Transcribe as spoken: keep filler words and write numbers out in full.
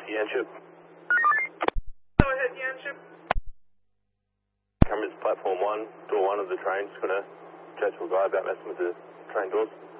Yanship. Go ahead, Yanship. Cameras platform one, door one of the train, just gonna chat to a guy about messing with the train doors.